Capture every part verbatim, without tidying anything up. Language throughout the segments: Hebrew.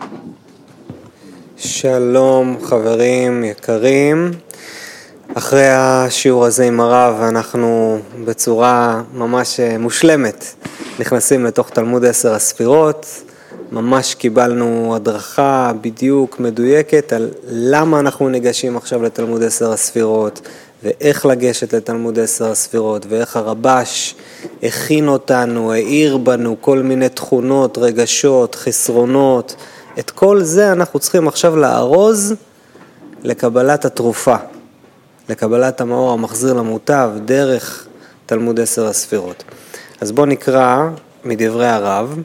שלום חברים יקרים, אחרי השיעור הזה עם הרב אנחנו בצורה ממש מושלמת נכנסים לתוך תלמוד עשר הספירות. ממש קיבלנו הדרכה בדיוק מדויקת על למה אנחנו ניגשים עכשיו לתלמוד עשר הספירות ואיך לגשת לתלמוד עשר הספירות ואיך הרבש הכין אותנו, העיר בנו כל מיני תכונות, רגשות, חסרונות. את כל זה אנחנו צריכים עכשיו לארוז לקבלת התרופה, לקבלת המאור המחזיר למוטב דרך תלמוד עשר הספירות. אז בואו נקרא מדברי הרב.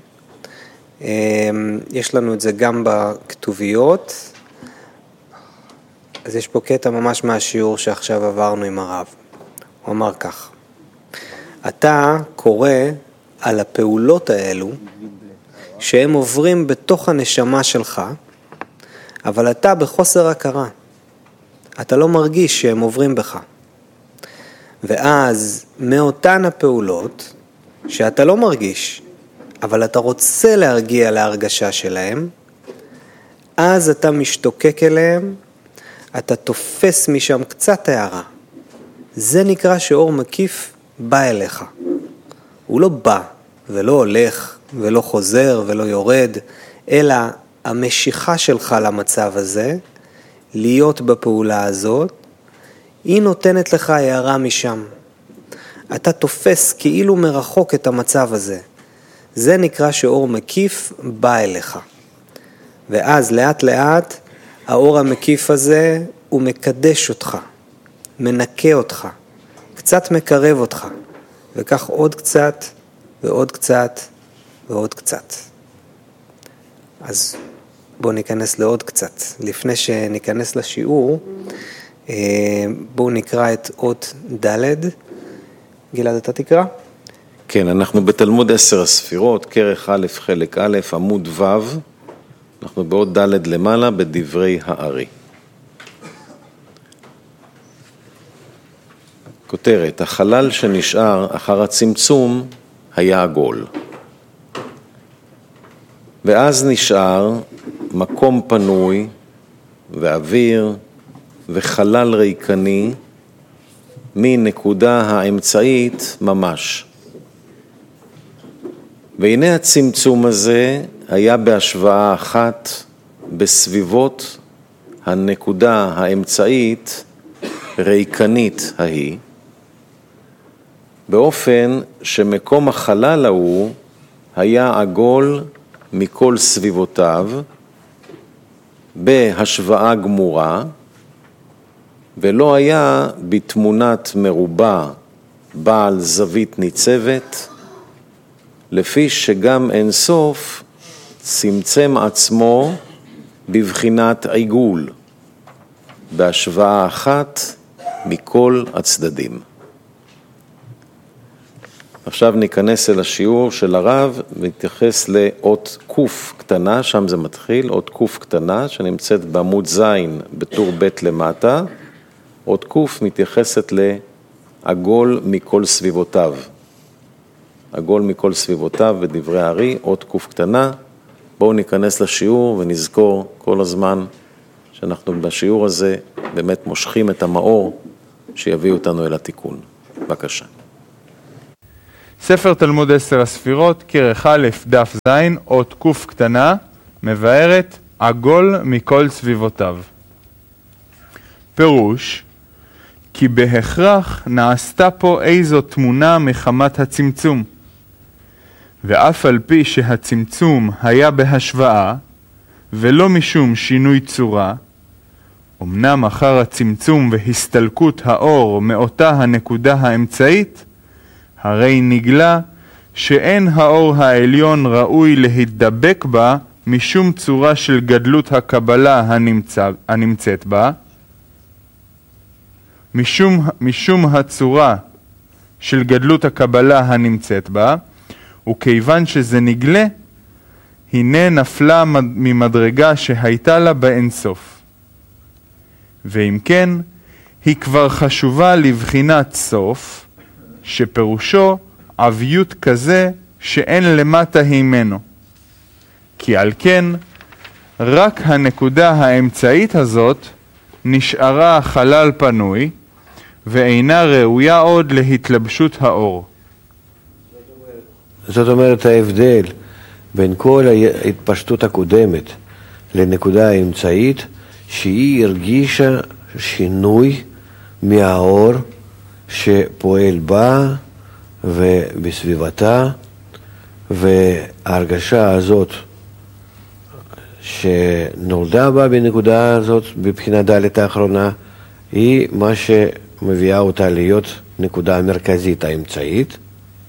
יש לנו את זה גם בכתוביות. אז יש פה קטע ממש מהשיעור שעכשיו עברנו עם הרב. הוא אמר כך: אתה קורא על הפעולות האלו שהם עוברים בתוך הנשמה שלך, אבל אתה בחוסר הכרה. אתה לא מרגיש שהם עוברים בך. ואז מאותן הפעולות שאתה לא מרגיש, אבל אתה רוצה להרגיע להרגשה שלהם, אז אתה משתוקק אליהם, אתה תופס משם קצת הערה. זה נקרא שאור מקיף בא אליך. הוא לא בא ולא הולך ולא חוזר ולא יורד, אלא המשיכה שלך למצב הזה, להיות בפעולה הזאת, היא נותנת לך הערה משם. אתה תופס כאילו מרחוק את המצב הזה. זה נקרא שאור מקיף בא אליך. ואז לאט לאט האור המקיף הזה הוא מקדש אותך, מנקה אותך, קצת מקרב אותך, וכך עוד קצת ועוד קצת ועוד קצת. אז בואו ניכנס לעוד קצת. לפני שניכנס לשיעור, בואו נקרא את אות ד'. גלעד, אתה תקרא? כן, אנחנו בתלמוד עשר הספירות, כרך א' חלק א', עמוד ו', אנחנו בעוד ד' למעלה בדברי הארי. כותרת: החלל שנשאר אחר הצמצום היה עגול. ואז נשאר מקום פנוי ואוויר וחלל ריקני מנקודה האמצעית ממש. והנה הצמצום הזה היה בהשוואה אחת בסביבות הנקודה האמצעית ריקנית ההיא, באופן שמקום החלל ההוא היה עגול מכל סביבותיו בהשוואה גמורה, ולא היה בתמונת מרובע בעל זווית ניצבת, לפי שגם אין סוף צמצם עצמו בבחינת עיגול, בהשוואה אחת מכל הצדדים. עכשיו ניכנס אל השיעור של הרב ונתייחס לאות קוף קטנה, שם זה מתחיל, אות קוף קטנה שנמצאת בעמוד זין בטור ב' למטה. אות קוף מתייחסת לעגול מכל סביבותיו. עגול מכל סביבותיו בדברי הארי, אות קוף קטנה. בואו ניכנס לשיעור ונזכור כל הזמן שאנחנו בשיעור הזה באמת מושכים את המאור שיביא אותנו אל התיקון. בבקשה. ספר תלמוד עשר הספירות, כרך א' דף זין, אות קוף קטנה, מבארת עגול מכל סביבותיו. פירוש: כי בהכרח נעשתה פה איזו תמונה מחמת הצמצום. ואף על פי שהצמצום היה בהשוואה, ולא משום שינוי צורה, אמנם אחר הצמצום והסתלקות האור מאותה הנקודה האמצעית, הרי נגלה שאין האור העליון ראוי להידבק בה משום צורה של גדלות הקבלה הנמצא, הנמצאת בה, משום, משום הצורה של גדלות הקבלה הנמצאת בה, וכיוון שזה נגלה, הנה נפלה ממדרגה שהייתה לה באינסוף. ואם כן, היא כבר חשובה לבחינת סוף, שפירושו עביות כזה שאין למטה הימנו. כי על כן, רק הנקודה האמצעית הזאת נשארה חלל פנוי, ואינה ראויה עוד להתלבשות האור. זאת אומרת, ההבדל בין כל ההתפשטות הקודמת לנקודה האמצעית, שהיא הרגישה שינוי מהאור שפועל בה ובסביבתה, וההרגשה הזאת שנולדה בה בנקודה הזאת בבחינה ד' האחרונה, היא מה שמביאה אותה להיות נקודה המרכזית האמצעית,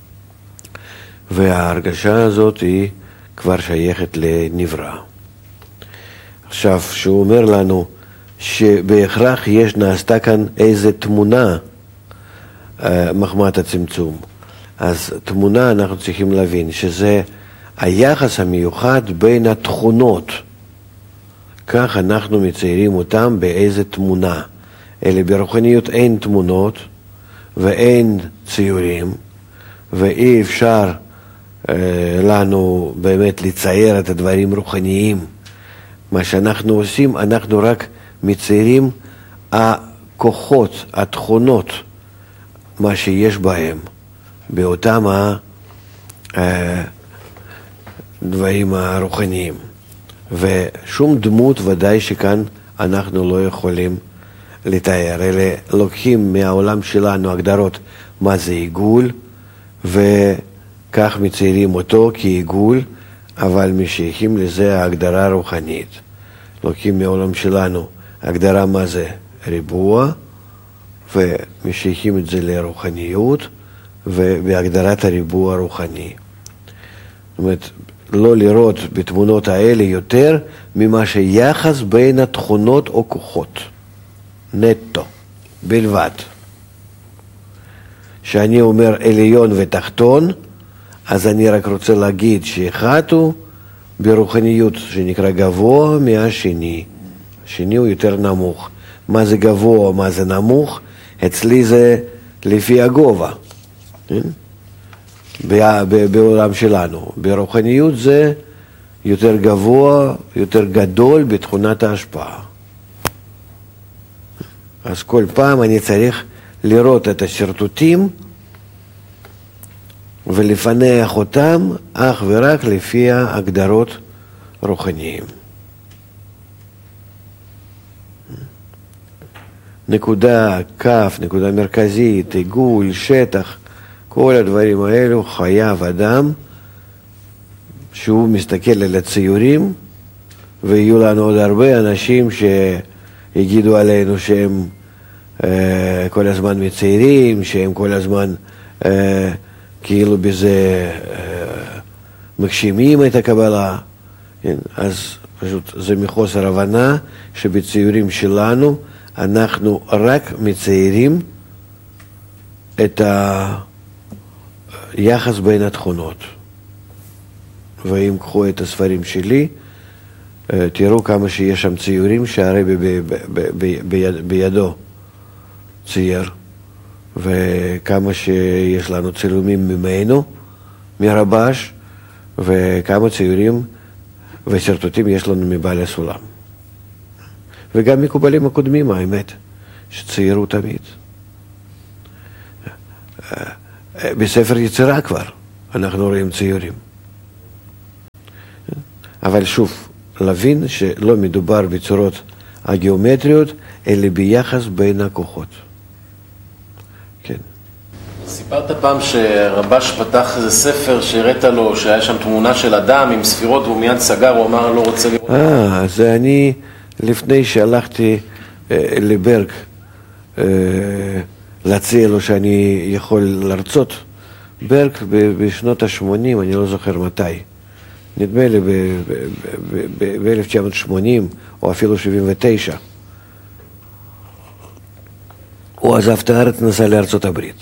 וההרגשה הזאת היא כבר שייכת לנברא. עכשיו, שהוא אומר לנו שבהכרח יש, נעשתה כאן איזו תמונה מחמת הצמצום, אז תמונה אנחנו צריכים להבין שזה היחס המיוחד בין התכונות, כך אנחנו מציירים אותם באיזו תמונה. אלה ברוחניות אין תמונות ואין ציורים, ואי אפשר אה, לנו באמת לצייר את הדברים רוחניים. מה שאנחנו עושים, אנחנו רק מציירים הכוחות, התכונות, מה שיש בהם, באותם הדברים הרוחניים. ושום דמות ודאי שכאן אנחנו לא יכולים לתאר, אלה לוקחים מהעולם שלנו הגדרות מה זה עיגול, וכך מציירים אותו כעיגול, אבל משייכים לזה ההגדרה רוחנית. לוקחים מהעולם שלנו הגדרה מה זה ריבוע, ומשייכים את זה לרוחניות, ובהגדרת הריבוע הרוחני. זאת אומרת, לא לראות בתמונות האלה יותר ממה שיחס בין התכונות או כוחות. נטו, בלבד. שאני אומר עליון ותחתון, אז אני רק רוצה להגיד שאחד הוא ברוחניות שנקרא גבוה מהשני. השני הוא יותר נמוך. מה זה גבוה, מה זה נמוך? אצלי זה לפי הגובה. כן? בעולם שלנו. ברוחניות זה יותר גבוה, יותר גדול בתכונת ההשפעה. אז כל פעם אני צריך לראות את השרטוטים ולפנח אותם אך ורק לפי ההגדרות רוחניים. נקודה, כף, נקודה מרכזית, עיגול, שטח, כל הדברים האלו חייב אדם שהוא מסתכל על הציורים, ויהיו לנו עוד הרבה אנשים שיגידו עלינו שהם אה, כל הזמן מציירים, שהם כל הזמן אה, כאילו בזה אה, מגשימים את הקבלה. כן? אז פשוט זה מחוסר הבנה שבציורים שלנו אנחנו רק מציירים את היחס בין התכונות. ואם קחו את הספרים שלי, תראו כמה שיש שם ציורים שהרבי בידו צייר, וכמה שיש לנו צילומים ממנו, מרבש, וכמה ציורים ושרטוטים יש לנו מבעל הסולם. וגם מקובלים הקודמים, האמת, שציירו תמיד. בספר יצירה כבר אנחנו רואים ציורים. אבל שוב, להבין שלא מדובר בצורות הגיאומטריות, אלא ביחס בין הכוחות. כן. סיפרת פעם שרבש פתח איזה ספר שהראית לו, שהיה שם תמונה של אדם עם ספירות, והוא מיד סגר, הוא אמר לא רוצה לראות. אה, זה אני, לפני שהלכתי אה, לברק, אה, להציע לו שאני יכול לרצות. ברק בשנות ה-שמונים, אני לא זוכר מתי. נדמה לי ב-אלף תשע מאות שמונים או אפילו שבעים ותשע. הוא עזב את הארץ, נסע לארצות הברית.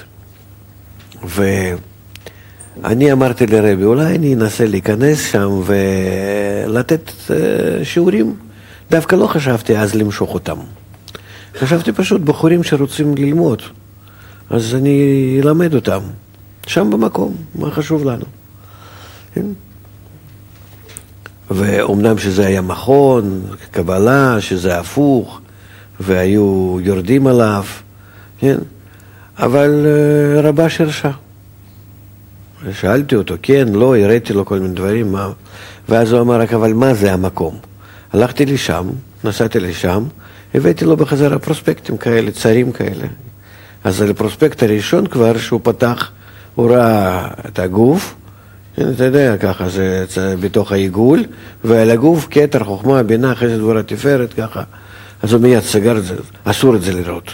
ואני אמרתי לרבי, אולי אני אנסה להיכנס שם ולתת שיעורים. דווקא לא חשבתי אז למשוך אותם. חשבתי פשוט בחורים שרוצים ללמוד. אז אני אלמד אותם. שם במקום, מה חשוב לנו. כן? ואומנם שזה היה מכון, קבלה, שזה הפוך, והיו יורדים עליו, כן? אבל רבש הרשה. שאלתי אותו, כן, לא, הראיתי לו כל מיני דברים, מה? ואז הוא אמר, רק, אבל מה זה המקום? הלכתי לשם, נסעתי לשם, הבאתי לו בחזרה פרוספקטים כאלה, צרים כאלה. אז על הפרוספקט הראשון כבר, שהוא פתח, הוא ראה את הגוף, אתה יודע, ככה זה בתוך העיגול, ועל הגוף כתר, חוכמה, בינה, חסד גבורה תפארת, ככה. אז הוא מיד סגר את זה, אסור את זה לראות.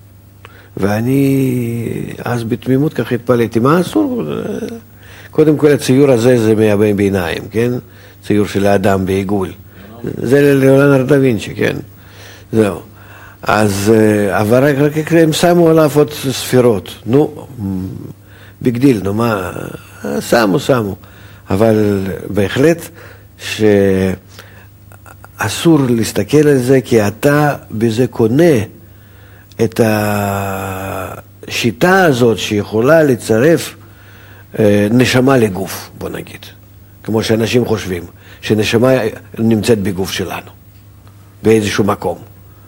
ואני אז בתמימות ככה התפלאתי, מה אסור? קודם כל הציור הזה זה מהבי ביניים, כן? ציור של האדם בעיגול. זה ליאונרדו דה וינצ'י, כן? זהו. אז, אבל רק, רק הם שמו עליו עוד ספירות. נו, ביג דיל, נו מה, שמו, שמו. אבל בהחלט שאסור להסתכל על זה, כי אתה בזה קונה את השיטה הזאת שיכולה לצרף נשמה לגוף, בוא נגיד. כמו שאנשים חושבים, שנשמה נמצאת בגוף שלנו, באיזשהו מקום.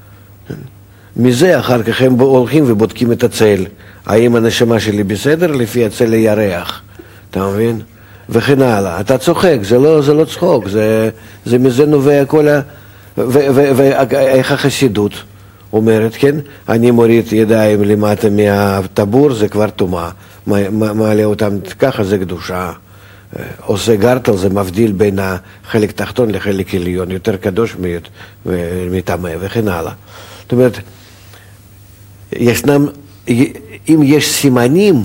מזה אחר כך הם הולכים ובודקים את הצל. האם הנשמה שלי בסדר? לפי הצל הירח. אתה מבין? וכן הלאה. אתה צוחק, זה לא, זה לא צחוק, זה, זה מזה נובע כל ה... ואיך החסידות אומרת, כן? אני מוריד ידיים למטה מהטבור, זה כבר טומאה. מעלה אותם ככה, זה קדושה. עושה גרטל, זה מבדיל בין החלק תחתון לחלק עליון, יותר קדוש מטמא וכן הלאה. זאת אומרת, ישנם, אם יש סימנים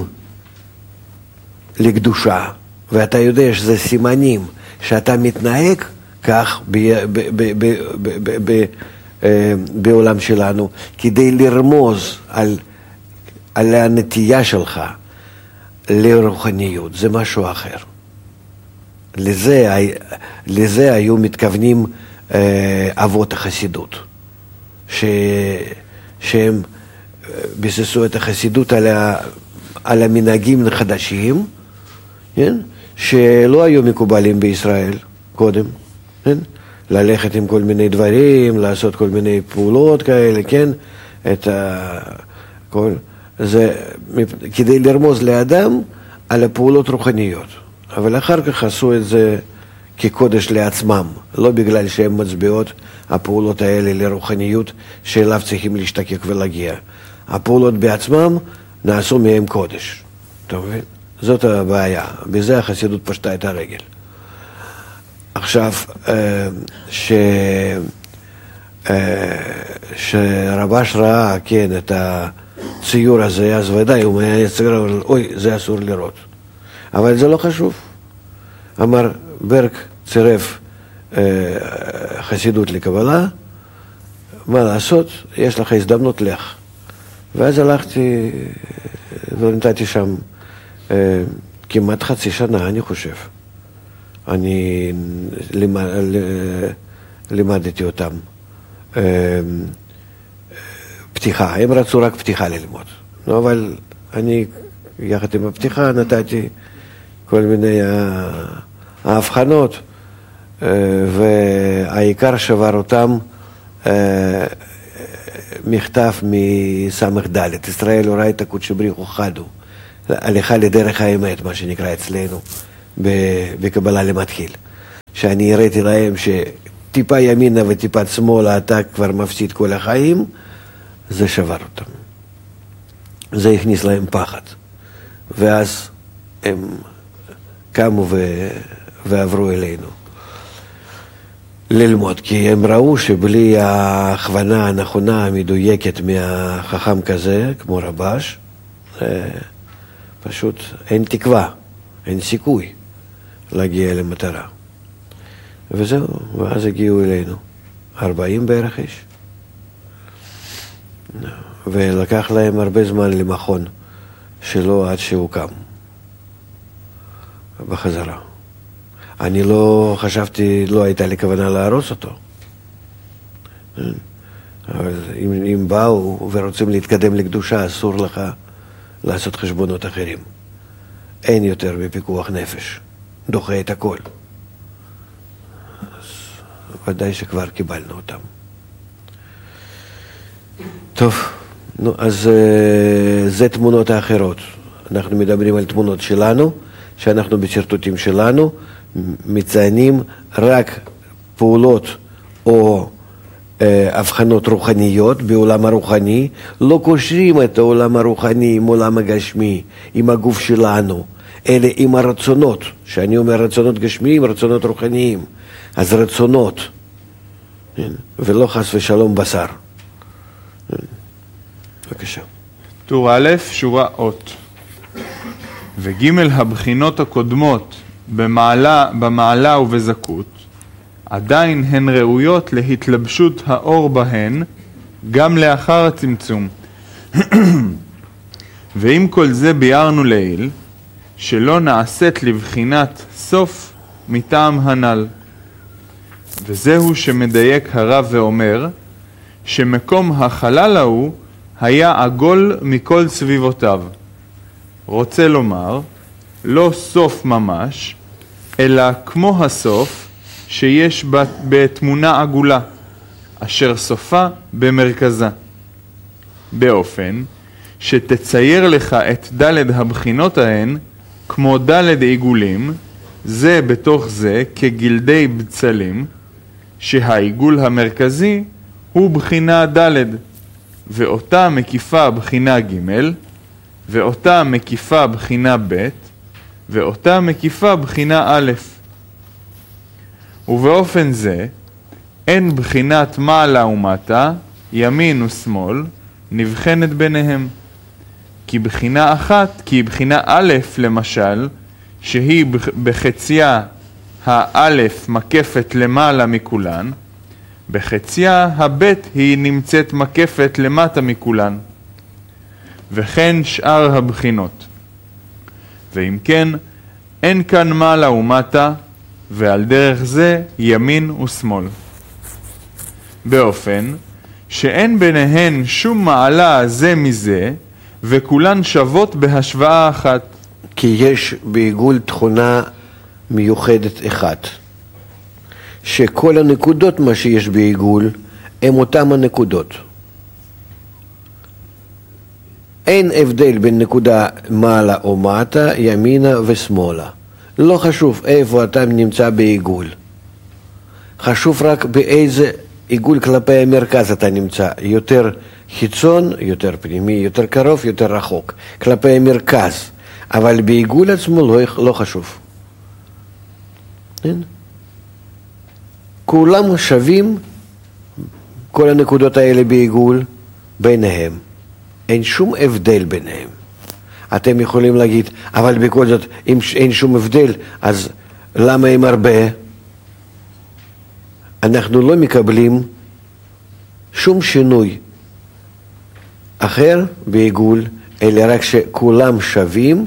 לקדושה, ואתה יודע שזה סימנים שאתה מתנהג כך ב, ב, ב, ב, ב, ב, ב, בעולם שלנו, כדי לרמוז על, על הנטייה שלך לרוחניות, זה משהו אחר. לזה, לזה היו מתכוונים אבות החסידות, ש, שהם ביססו את החסידות על, ה, על המנהגים החדשים, כן? שלא היו מקובלים בישראל קודם, כן? ללכת עם כל מיני דברים, לעשות כל מיני פעולות כאלה, כן? את ה, כל, זה, כדי לרמוז לאדם על הפעולות רוחניות. אבל אחר כך עשו את זה כקודש לעצמם, לא בגלל שהן מצביעות הפעולות האלה לרוחניות שאליו צריכים להשתקק ולהגיע. הפעולות בעצמם נעשו מהם קודש. טוב, זאת הבעיה. בזה החסידות פשטה את הרגל. עכשיו, ש... שרבש ראה, כן, את הציור הזה, אז ודאי, הוא היה יצגר, אוי, זה אסור לראות. אבל זה לא חשוב. אמר, ברק צירף חסידות לקבלה, מה לעשות? יש לך הזדמנות, לך. ואז הלכתי ונתתי שם כמעט חצי שנה, אני חושב. אני לימד, לימדתי אותם פתיחה. הם רצו רק פתיחה ללמוד. no, אבל אני, יחד עם הפתיחה, נתתי כל מיני ההבחנות, והעיקר שבר אותם מכתב מסמך ד' ישראל אורייתא קודשא בריחו חדו, הליכה לדרך האמת, מה שנקרא אצלנו בקבלה למתחיל, שאני הראיתי להם שטיפה ימינה וטיפה שמאלה אתה כבר מפסיד כל החיים, זה שבר אותם, זה הכניס להם פחד, ואז הם קמו ו... ועברו אלינו ללמוד, כי הם ראו שבלי ההכוונה הנכונה המדויקת מהחכם כזה, כמו רבש, פשוט אין תקווה, אין סיכוי להגיע למטרה. וזהו, ואז הגיעו אלינו, ארבעים בערך איש. ולקח להם הרבה זמן למכון שלו עד שהוא קם בחזרה. אני לא חשבתי, לא הייתה לי כוונה להרוס אותו. אבל אם, אם באו ורוצים להתקדם לקדושה, אסור לך לעשות חשבונות אחרים. אין יותר בפיקוח נפש. דוחה את הכל. ודאי שכבר קיבלנו אותם. טוב, נו, אז זה תמונות האחרות. אנחנו מדברים על תמונות שלנו, שאנחנו בשרטוטים שלנו, מציינים רק פעולות או אה, הבחנות רוחניות בעולם הרוחני, לא קושרים את העולם הרוחני עם העולם הגשמי, עם הגוף שלנו, אלא עם הרצונות, שאני אומר רצונות גשמיים, רצונות רוחניים, אז רצונות, ולא חס ושלום בשר. בבקשה. טור א', שורה אות. וגימל הבחינות הקודמות במעלה, במעלה ובזכות, עדיין הן ראויות להתלבשות האור בהן גם לאחר הצמצום. ועם כל זה ביארנו לעיל, שלא נעשית לבחינת סוף מטעם הנ"ל. וזהו שמדייק הרב ואומר, שמקום החלל ההוא היה עגול מכל סביבותיו. רוצה לומר, לא סוף ממש, אלא כמו הסוף שיש בתמונה עגולה, אשר סופה במרכזה. באופן שתצייר לך את דלת הבחינות ההן כמו דלת עיגולים, זה בתוך זה כגלדי בצלים, שהעיגול המרכזי הוא בחינה ד', ואותה מקיפה בחינה ג', ואותה מקיפה בחינה ב', ואותה מקיפה בחינה א'. ובאופן זה, אין בחינת מעלה ומטה, ימין ושמאל, נבחנת ביניהם. כי בחינה אחת, כי בחינה א' למשל, שהיא בחציה האלף מקפת למעלה מכולן, בחציה הבית היא נמצאת מקפת למטה מכולן, וכן שאר הבחינות. ואם כן, אין כאן מעלה ומטה, ועל דרך זה ימין ושמאל. באופן שאין ביניהן שום מעלה זה מזה, וכולן שוות בהשוואה אחת. כי יש בעיגול תכונה מיוחדת אחת, שכל הנקודות מה שיש בעיגול הם אותם הנקודות. אין הבדל בין נקודה מעלה או מטה, ימינה ושמאלה. לא חשוב איפה אתה נמצא בעיגול. חשוב רק באיזה עיגול כלפי המרכז אתה נמצא. יותר חיצון, יותר פנימי, יותר קרוב, יותר רחוק. כלפי המרכז. אבל בעיגול עצמו לא, לא חשוב. אין? כולם שווים, כל הנקודות האלה בעיגול, ביניהם. אין שום הבדל ביניהם. אתם יכולים להגיד, אבל בכל זאת, אם אין שום הבדל, אז למה הם הרבה? אנחנו לא מקבלים שום שינוי אחר בעיגול, אלא רק שכולם שווים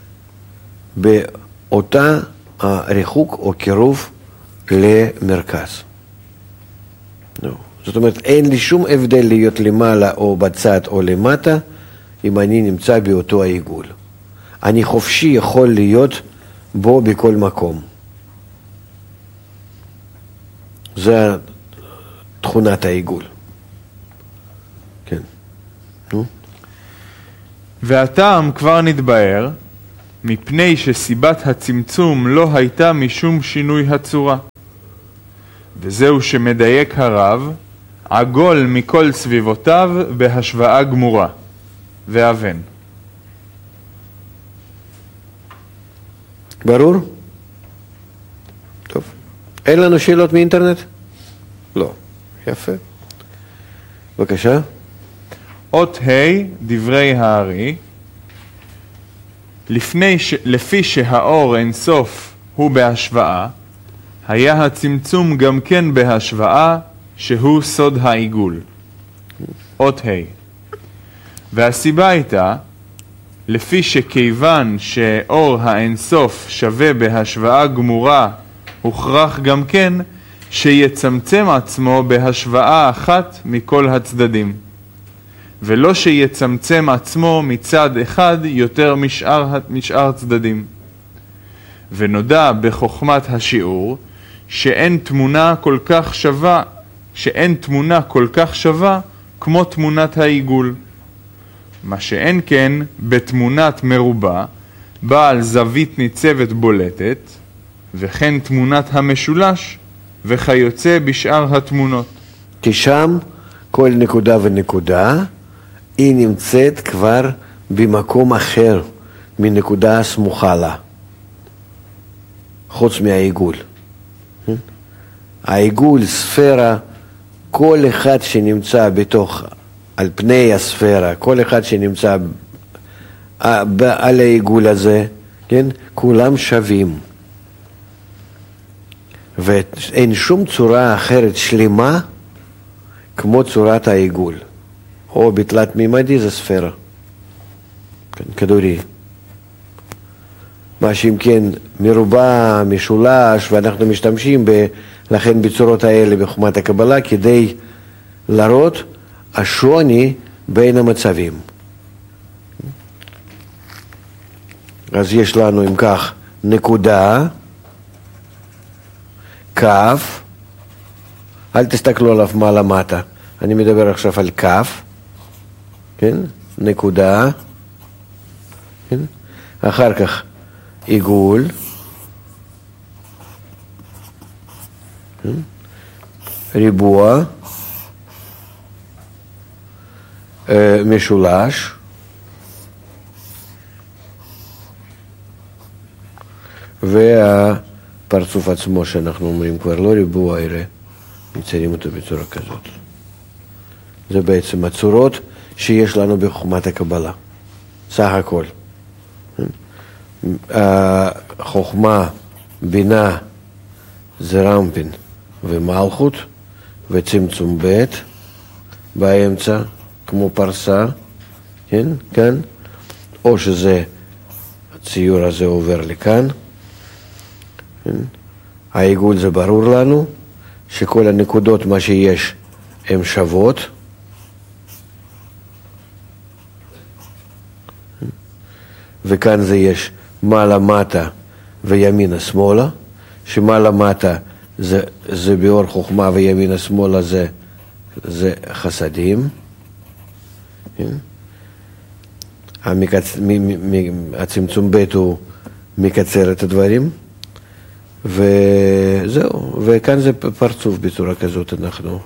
באותה ריחוק או קירוב למרכז. לא. זאת אומרת, אין לי שום הבדל להיות למעלה או בצד או למטה, אם אני נמצא באותו העיגול. אני חופשי יכול להיות בו בכל מקום. זה תכונת העיגול. כן. נו? והטעם כבר נתבהר, מפני שסיבת הצמצום לא הייתה משום שינוי הצורה. וזהו שמדייק הרב, עגול מכל סביבותיו בהשוואה גמורה. ואבן. ברור? טוב. אין לנו שאלות מאינטרנט? לא. יפה. בבקשה. אות ה' דברי הארי, לפני ש... לפי שהאור אין סוף הוא בהשוואה, היה הצמצום גם כן בהשוואה שהוא סוד העיגול. אות ה'. והסיבה הייתה, לפי שכיוון שאור האינסוף שווה בהשוואה גמורה, הוכרח גם כן שיצמצם עצמו בהשוואה אחת מכל הצדדים, ולא שיצמצם עצמו מצד אחד יותר משאר, משאר צדדים. ונודע בחוכמת השיעור, שאין תמונה כל כך שווה, שאין תמונה כל כך שווה כמו תמונת העיגול. מה שאין כן בתמונת מרובע, בעל זווית ניצבת בולטת, וכן תמונת המשולש, וכיוצא בשאר התמונות. כי שם כל נקודה ונקודה היא נמצאת כבר במקום אחר מנקודה סמוכה לה, חוץ מהעיגול. העיגול, ספירה, כל אחד שנמצא בתוך, על פני הספירה, כל אחד שנמצא על העיגול הזה, כן? כולם שווים. ואין שום צורה אחרת שלמה כמו צורת העיגול. או בתלת מימדי זה ספירה, כן, כדורי. מה שאם כן מרובע, משולש, ואנחנו משתמשים ב, לכן בצורות האלה בחוכמת הקבלה כדי להראות השוני בין המצבים. אז יש לנו אם כך נקודה, כף, אל תסתכלו עליו מעלה מטה, אני מדבר עכשיו על כף, כן? נקודה, כן? אחר כך עיגול, כן? ריבוע, אה, משולש, והפרצוף עצמו שאנחנו אומרים כבר לא ריבוע, אלא מציירים אותו בצורה כזאת. זה בעצם הצורות שיש לנו בחוכמת הקבלה, סך הכל. החוכמה, בינה, זה רמפין ומלכות, וצמצום ב' באמצע, כמו פרסה, כן? כאן, או שזה, הציור הזה עובר לכאן. כן? העיגול זה ברור לנו, שכל הנקודות, מה שיש, הן שוות. וכאן זה יש מעלה מטה וימינה שמאלה, שמעלה מטה זה, זה באור חוכמה וימינה שמאלה זה, זה חסדים. המקצ... מ, מ, מ, הצמצום ב' הוא מקצר את הדברים, וזהו, וכאן זה פרצוף בצורה כזאת אנחנו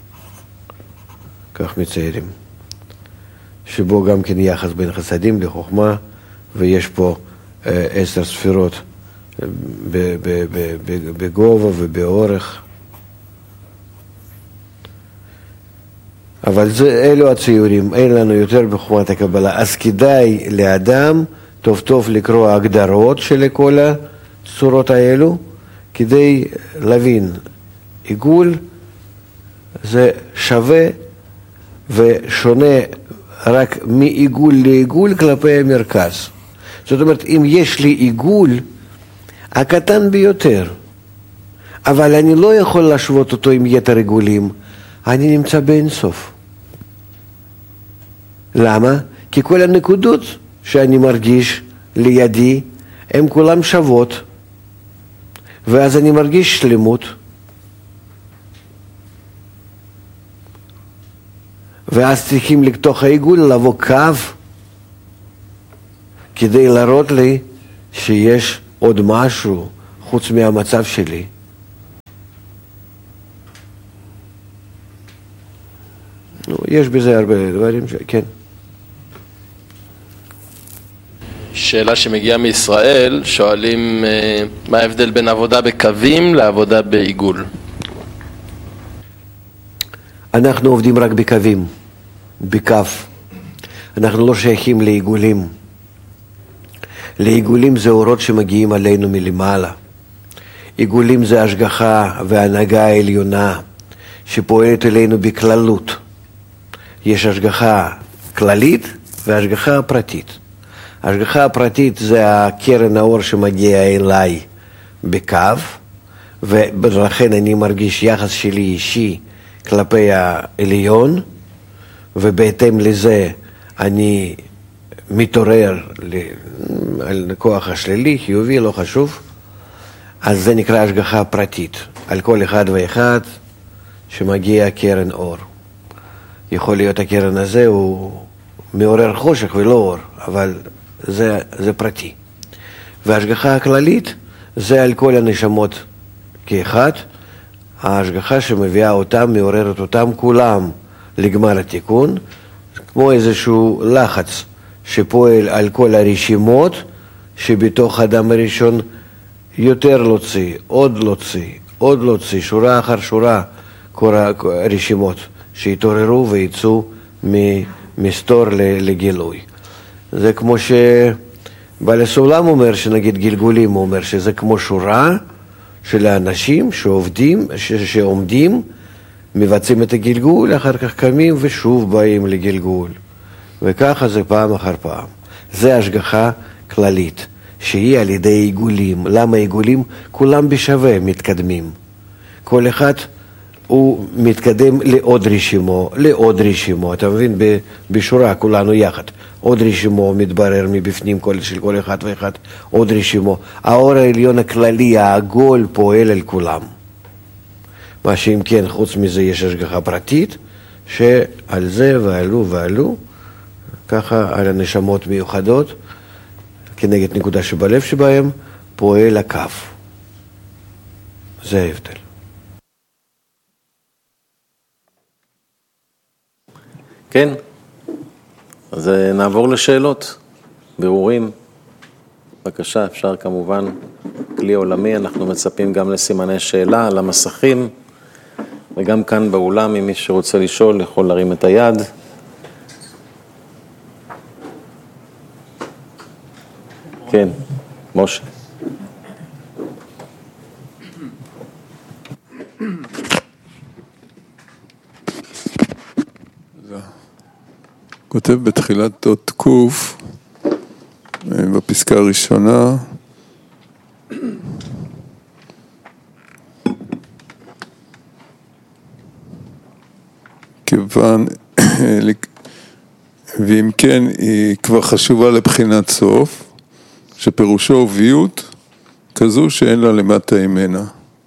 כך מציירים, שבו גם כן יחס בין חסדים לחוכמה, ויש פה אה, עשר ספירות בגובה ובאורך. אבל זה, אלו הציורים, אין לנו יותר בחוכמת הקבלה. אז כדאי לאדם טוב טוב לקרוא הגדרות של כל הצורות האלו, כדי להבין. עיגול זה שווה ושונה רק מעיגול לעיגול כלפי המרכז. זאת אומרת, אם יש לי עיגול הקטן ביותר, אבל אני לא יכול להשוות אותו עם יתר עיגולים, אני נמצא באינסוף. למה? כי כל הנקודות שאני מרגיש לידי, הן כולן שוות, ואז אני מרגיש שלמות. ואז צריכים לתוך העיגול לבוא קו, כדי להראות לי שיש עוד משהו חוץ מהמצב שלי. יש בזה הרבה דברים ש... כן. שאלה שמגיעה מישראל, שואלים מה ההבדל בין עבודה בקווים לעבודה בעיגול? אנחנו עובדים רק בקווים, בקו. אנחנו לא שייכים לעיגולים. לעיגולים זה אורות שמגיעים עלינו מלמעלה. עיגולים זה השגחה והנהגה העליונה שפועלת אלינו בכללות. יש השגחה כללית והשגחה פרטית. ההשגחה הפרטית זה הקרן האור שמגיע אליי בקו, ולכן אני מרגיש יחס שלי אישי כלפי העליון, ובהתאם לזה אני מתעורר על כוח השלילי, חיובי, לא חשוב. אז זה נקרא השגחה פרטית, על כל אחד ואחד שמגיע קרן אור. יכול להיות הקרן הזה הוא מעורר חושך ולא אור, אבל זה, זה פרטי. וההשגחה הכללית זה על כל הנשמות כאחד, ההשגחה שמביאה אותם, מעוררת אותם כולם לגמר התיקון, כמו איזשהו לחץ שפועל על כל הרשימות שבתוך האדם הראשון יותר להוציא, עוד להוציא, עוד להוציא, שורה אחר שורה, כל הרשימות שהתעוררו ויצאו מסתור לגילוי. זה כמו שבעל הסולם אומר, שנגיד גלגולים, הוא אומר שזה כמו שורה של האנשים שעובדים, ש- שעומדים, מבצעים את הגלגול, אחר כך קמים ושוב באים לגלגול. וככה זה פעם אחר פעם. זה השגחה כללית, שהיא על ידי עיגולים. למה עיגולים? כולם בשווה מתקדמים. כל אחד הוא מתקדם לעוד רשימו, לעוד רשימו. אתה מבין? בשורה כולנו יחד. עוד רשימו מתברר מבפנים כל, של כל אחד ואחד, עוד רשימו. האור העליון הכללי, העגול, פועל על כולם. מה שאם כן, חוץ מזה יש השגחה פרטית, שעל זה ועלו ועלו, ככה על הנשמות מיוחדות, כנגד נקודה שבלב שבהם, פועל הקו. זה ההבדל. כן, אז נעבור לשאלות, בירורים. בבקשה, אפשר כמובן, כלי עולמי, אנחנו מצפים גם לסימני שאלה על המסכים, וגם כאן באולם, אם מי שרוצה לשאול יכול להרים את היד. כן, משה. כותב בתחילת אות קוף, בפסקה הראשונה, כיוון, ואם כן, היא כבר חשובה לבחינת סוף, שפירושו עוביות כזו שאין לה למטה ממנה.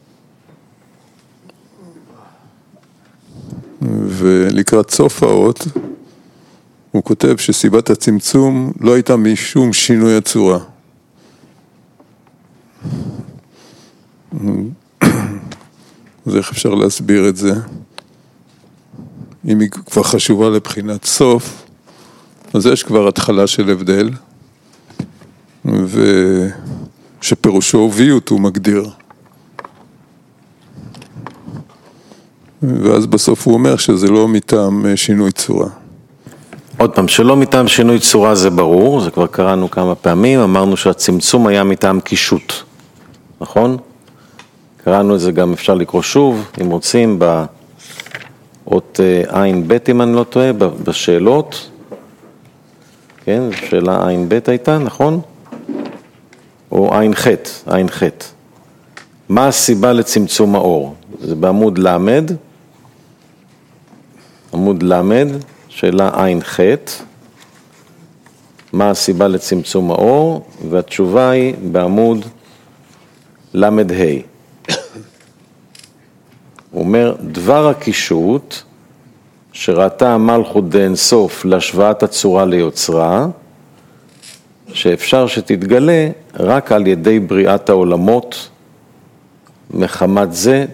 ולקראת סוף האות, הוא כותב שסיבת הצמצום לא הייתה משום שינוי הצורה. אז איך אפשר להסביר את זה? אם היא כבר חשובה לבחינת סוף, אז יש כבר התחלה של הבדל, ושפירושו עוביות הוא מגדיר. ואז בסוף הוא אומר שזה לא מטעם שינוי צורה. עוד פעם, שלא מטעם שינוי צורה זה ברור, זה כבר קראנו כמה פעמים, אמרנו שהצמצום היה מטעם קישוט, נכון? קראנו את זה גם, אפשר לקרוא שוב, אם רוצים, באות עין ב' אם אני לא טועה, בשאלות, כן, שאלה עין ב' הייתה, נכון? או עין ח', עין ח'. מה הסיבה לצמצום האור? זה בעמוד למד, עמוד למד, שאלה עין ח', מה הסיבה לצמצום האור? והתשובה היא בעמוד למד ה'. הוא אומר, דבר הקישוט שראתה המלכות דאין סוף להשוואת הצורה ליוצרה, שאפשר שתתגלה רק על ידי בריאת העולמות, מחמת זה